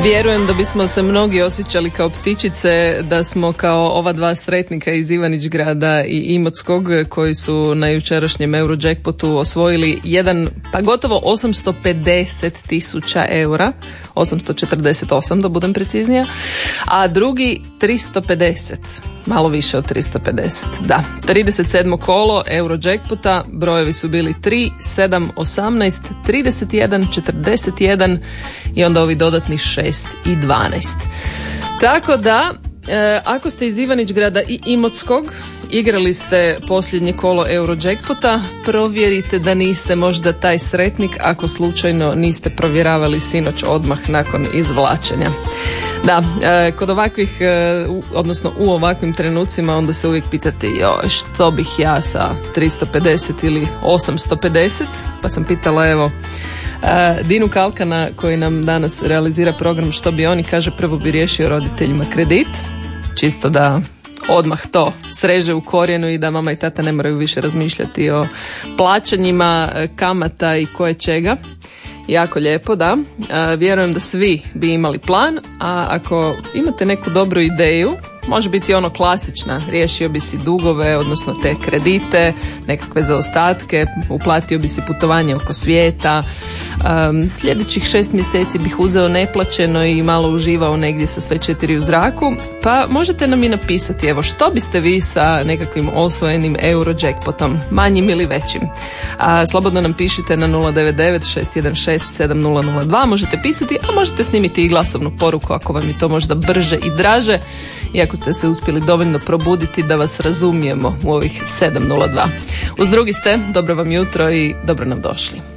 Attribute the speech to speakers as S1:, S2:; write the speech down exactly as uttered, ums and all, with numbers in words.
S1: Vjerujem da bismo se mnogi osjećali kao ptičice da smo kao ova dva sretnika iz Ivanić-Grada i Imotskog koji su na jučerašnjem Eurojackpotu osvojili jedan, pa gotovo osamsto pedeset tisuća eura, osamsto četrdeset osam da budem preciznija, a drugi tristo pedeset, malo više od tristo pedeset. Da, trideset sedmo kolo Eurojackpota, brojevi su bili tri, sedam, osamnaest, trideset jedan, četrdeset jedan i onda ovi dodatni šest i dvanaest. Tako da, e, ako ste iz Ivanić-Grada i Imotskog, igrali ste posljednje kolo Eurojackpota, provjerite da niste možda taj sretnik ako slučajno niste provjeravali sinoć odmah nakon izvlačenja. Da, e, kod ovakvih, e, u, odnosno u ovakvim trenucima onda se uvijek pitati joj, što bih ja sa tristo pedeset ili osamsto pedeset, pa sam pitala evo Uh, Dinu Kalkana koji nam danas realizira program Što bi oni, kaže prvo bi riješio roditeljima kredit, čisto da odmah to sreže u korijenu i da mama i tata ne moraju više razmišljati o plaćanjima, kamata i koje čega. Jako lijepo, da. Uh, vjerujem da svi bi imali plan, a ako imate neku dobru ideju, može biti ono klasična, riješio bi si dugove, odnosno te kredite, nekakve zaostatke, uplatio bi si putovanje oko svijeta, um, sljedećih šest mjeseci bih uzeo neplaćeno i malo uživao negdje sa sve četiri u zraku, pa možete nam i napisati evo što biste vi sa nekakvim osvojenim Eurojackpotom, manjim ili većim. A, slobodno nam pišite na nula devet devet šest jedan šest sedam nula nula dva, možete pisati, a možete snimiti i glasovnu poruku ako vam je to možda brže i draže, i ako ste se uspjeli dovoljno probuditi da vas razumijemo u ovih sedam nula dva. Uz drugi ste, dobro vam jutro i dobro nam došli.